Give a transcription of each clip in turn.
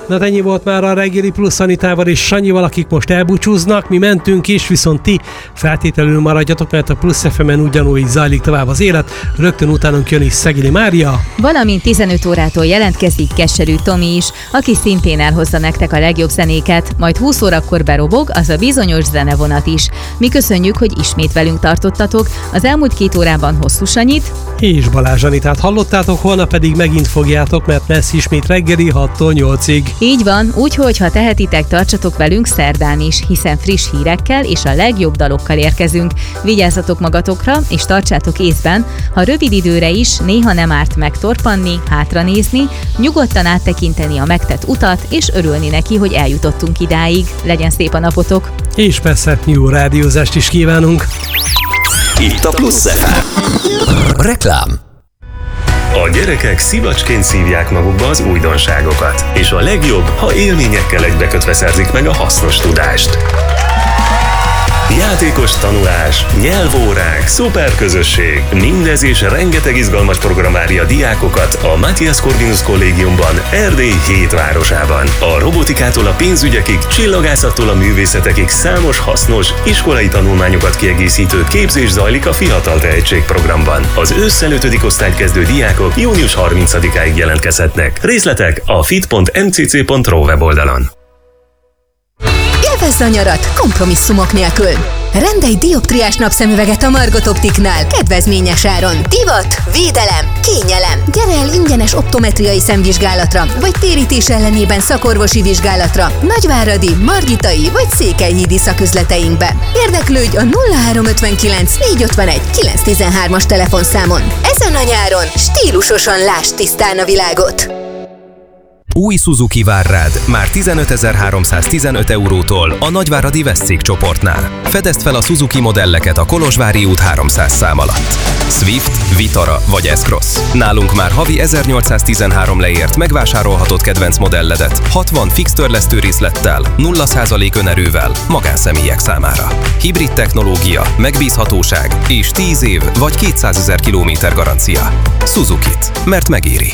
Na ennyi volt már a reggeli plusz Anitával és Sanyival, akik most elbúcsúznak, mi mentünk is, viszont ti feltételül maradjatok, mert a Plusz FM-en ugyanúgy zajlik tovább az élet, rögtön utánunk jön is Szegedi Mária. Valamint 15 órától jelentkezik Keserű Tomi is, aki szintén elhozza nektek a legjobb zenéket, majd 20 órakor berobog az a bizonyos zenevonat is. Mi köszönjük, hogy ismét velünk tartottatok, az elmúlt 2 órában Hosszú Sanyit és Balázs Anitát hallottátok, holnap pedig megint fogjátok, mert lesz ismét reggeli 6-tól 8-ig. Így van, úgyhogy ha tehetitek, tartsatok velünk szerdán is, hiszen friss hírekkel és a legjobb dalokkal érkezünk. Vigyázzatok magatokra, és tartsátok észben, ha rövid időre is néha nem árt megtorpanni, hátranézni, nyugodtan áttekinteni a megtett utat, és örülni neki, hogy eljutottunk idáig. Legyen szép a napotok! És persze jó rádiózást is kívánunk! Itt a Plusz FM. Reklám. A gyerekek szivacsként szívják magukba az újdonságokat, és a legjobb, ha élményekkel egybekötve szerzik meg a hasznos tudást. Játékos tanulás, nyelvórák, szuperközösség, mindez és rengeteg izgalmas program várja a diákokat a Matthias Corvinus Kollégiumban, Erdély 7 városában. A robotikától a pénzügyekig, csillagászattól a művészetekig számos hasznos, iskolai tanulmányokat kiegészítő képzés zajlik a Fiatal Tehetség programban. Az ősszel 5. osztályt kezdő diákok június 30-áig jelentkezhetnek. Részletek a fit.mcc.ro weboldalon. Élvezd a nyarat kompromisszumok nélkül! Rendelj dioptriás napszemüveget a Margot Optiknál kedvezményes áron. Divat, védelem, kényelem. Gyere el ingyenes optometriai szemvizsgálatra, vagy térítés ellenében szakorvosi vizsgálatra Nagyváradi, Margitai vagy Székelyhídi szaküzleteinkbe. Érdeklődj a 0359 451 913-as telefonszámon. Ezen a nyáron stílusosan lásd tisztán a világot. Új Suzuki vár rád már 15.315 eurótól a nagyváradi Vesszék csoportnál. Fedezd fel a Suzuki modelleket a Kolozsvári út 300 szám alatt. Swift, Vitara vagy S-Cross. Nálunk már havi 1813 leért megvásárolhatod kedvenc modelledet 60 fix törlesztő részlettel, 0% önerővel magánszemélyek számára. Hibrid technológia, megbízhatóság és 10 év vagy 200 000 kilométer garancia. Suzukit, mert megéri.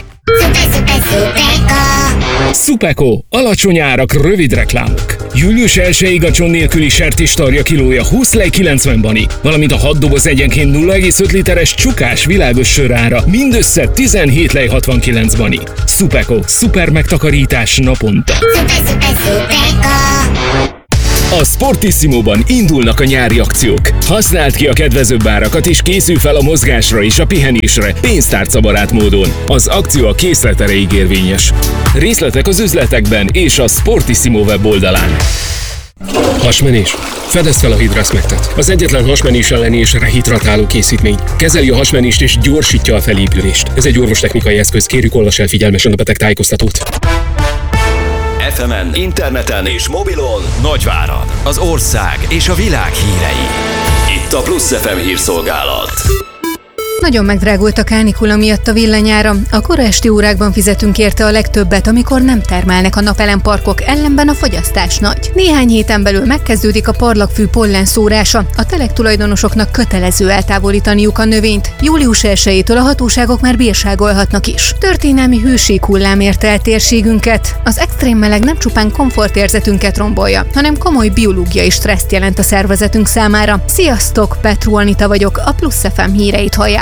Supeko, alacsony árak, rövid reklámok. Július 1-ig a cson nélküli sertéstarja kilója 20 lej 90 bani, valamint a 6 doboz egyenként 0,5 literes csukás világos sörára mindössze 17 lej 69 bani. Supeko, szuper megtakarítás naponta. A Sportissimo-ban indulnak a nyári akciók. Használd ki a kedvezőbb árakat és készülj fel a mozgásra és a pihenésre pénztárcabarát módon. Az akció a készlet erejéig érvényes. Részletek az üzletekben és a Sportissimo weboldalán. Hasmenés. Fedezd fel a Hidrasmectet. Az egyetlen hasmenés elleni és rehidratáló készítmény. Kezeli a hasmenést és gyorsítja a felépülést. Ez egy orvostechnikai eszköz, kérjük olvass el figyelmesen a beteg tájékoztatót. FM-en, interneten és mobilon Nagyvárad, az ország és a világ hírei. Itt a Plusz FM hírszolgálat. Nagyon megdrágult a kánikula miatt a villanyára. A kora esti órákban fizetünk érte a legtöbbet, amikor nem termelnek a napelemparkok, ellenben a fogyasztás nagy. Néhány héten belül megkezdődik a parlagfű pollen szórása. A telek tulajdonosoknak kötelező eltávolítaniuk a növényt. Július 1-től a hatóságok már bírságolhatnak is. Történelmi hőséghullám érte el térségünket. Az extrém meleg nem csupán komfortérzetünket rombolja, hanem komoly biológiai stresszt jelent a szervezetünk számára. Sziasztok, Petru Anita vagyok, a Plusz FM híreit halljátok.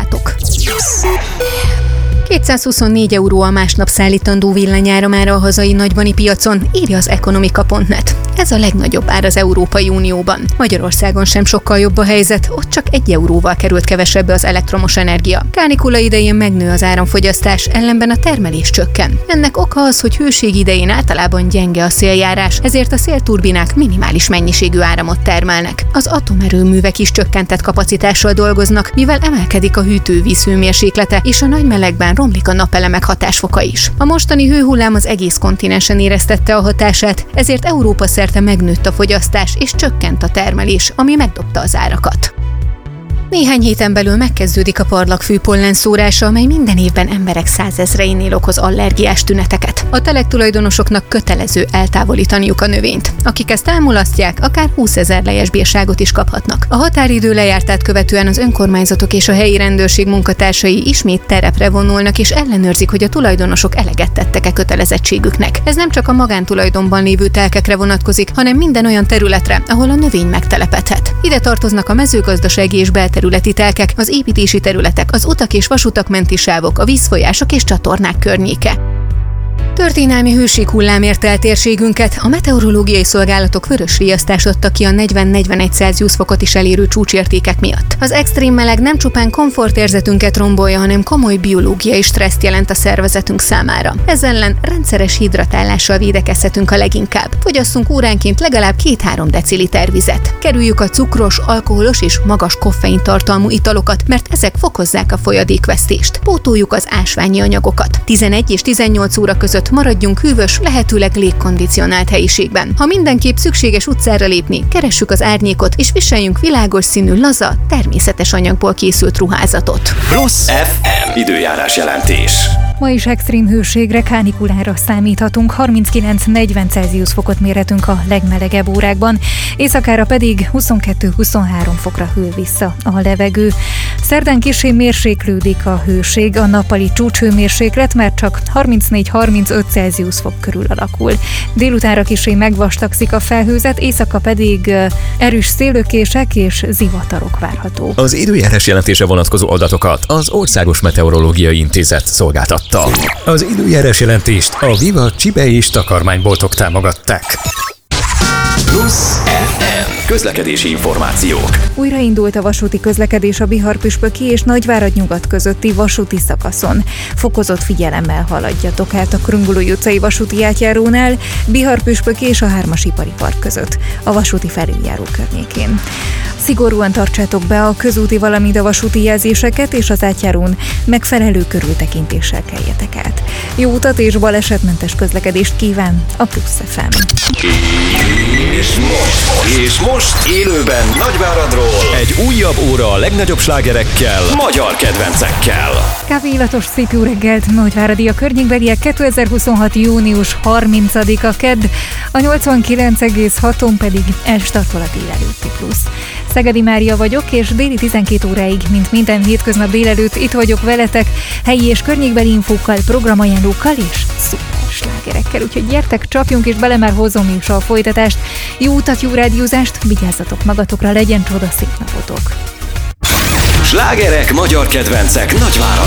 224 euró a másnap szállítandó villanyára már a hazai nagybani piacon, írja az Ekonomika.net. Ez a legnagyobb ár az Európai Unióban. Magyarországon sem sokkal jobb a helyzet, ott csak 1 euróval került kevesebbe az elektromos energia. Kánikula idején megnő az áramfogyasztás, ellenben a termelés csökken. Ennek oka az, hogy hőség idején általában gyenge a széljárás, ezért a szélturbinák minimális mennyiségű áramot termelnek. Az atomerőművek is csökkentett kapacitással dolgoznak, mivel emelkedik a hűtővíz hőmérséklete, és a nagy melegben romlik a napelemek hatásfoka is. A mostani hőhullám az egész kontinensen éreztette a hatását, ezért Európa szerte megnőtt a fogyasztás és csökkent a termelés, ami megdobta az árakat. Néhány héten belül megkezdődik a parlagfű pollenszórása, amely minden évben emberek 100 000-einél okoz allergiás tüneteket. A telek tulajdonosoknak kötelező eltávolítaniuk a növényt. Akik ezt elmulasztják, akár 20 000 lejes bírságot is kaphatnak. A határidő lejártát követően az önkormányzatok és a helyi rendőrség munkatársai ismét terepre vonulnak és ellenőrzik, hogy a tulajdonosok eleget tettek-e kötelezettségüknek. Ez nem csak a magántulajdonban lévő telkekre vonatkozik, hanem minden olyan területre, ahol a növény megtelepedhet. Ide tartoznak a mezőgazdasági és belterületi telkek, az építési területek, az utak és vasutak menti sávok, a vízfolyások és csatornák környéke. Történelmi hőséghullám érte el térségünket, a meteorológiai szolgálatok vörös riasztást adtak ki a 40-41 Celsius fokot is elérő csúcsértékek miatt. Az extrém meleg nem csupán komfortérzetünket rombolja, hanem komoly biológiai stresszt jelent a szervezetünk számára. Ez ellen rendszeres hidratálással védekezhetünk a leginkább. Fogyasszunk óránként legalább 2-3 deciliter vizet. Kerüljük a cukros, alkoholos és magas koffein tartalmú italokat, mert ezek fokozzák a folyadékvesztést. Pótoljuk az ásványi anyagokat. 11 és 18 óra között maradjunk hűvös, lehetőleg légkondicionált helyiségben. Ha mindenképp szükséges utcára lépni, keressük az árnyékot és viseljünk világos színű, laza, természetes anyagból készült ruházatot. Plusz FM időjárás jelentés. Ma is extrém hőségre, kánikulára számíthatunk, 39-40 Celsius fokot mérhetünk a legmelegebb órákban, éjszakára pedig 22-23 fokra hűl vissza a levegő. Szerdán kissé mérséklődik a hőség, a nappali csúcshőmérséklet, mert csak 34-35 Celsius fok körül alakul. Délutánra kissé megvastagszik a felhőzet, éjszaka pedig erős széllökések és zivatarok várható. Az időjárás jelentése vonatkozó adatokat az Országos Meteorológiai Intézet szolgáltatta. Az időjárás jelentést a Viva csibe és takarmányboltok támogatták. Plusz FM közlekedési információk. Újraindult a vasúti közlekedés a Bihar-Püspöki és Nagyvárad nyugat közötti vasúti szakaszon. Fokozott figyelemmel haladjatok át a Krungolói utcai vasúti átjárónál, Bihar-Püspöki és a 3-as ipari park között, a vasúti felüljáró környékén. Szigorúan tartsátok be a közúti, valamint a vasúti jelzéseket, és az átjárón megfelelő körültekintéssel keljetek át. Jó utat és balesetmentes közlekedést kíván a Plusz FM. És most élőben Nagyváradról egy újabb óra a legnagyobb slágerekkel, magyar kedvencekkel. Kávéillatos szép jó reggelt, Nagyváradi a környékbeliek, 2026. június 30-a kedd, a 89,6-on pedig elstartol a délelőtti Plusz. Szegedi Mária vagyok, és déli 12 óráig, mint minden hétköznap délelőtt itt vagyok veletek, helyi és környékbeli infókkal, programajánlókkal és szuper slágerekkel. Úgyhogy gyertek, csapjunk és bele, már hozom is a folytatást. Jó utat, jó rádiózást, vigyázzatok magatokra, legyen csoda, szép napotok! Slágerek, magyar kedvencek Nagyváradról.